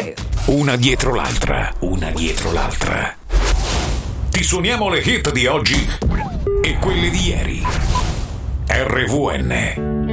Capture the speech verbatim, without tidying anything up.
Yeah! Una dietro l'altra, una dietro l'altra. Ti suoniamo le hit di oggi e quelle di ieri. R V N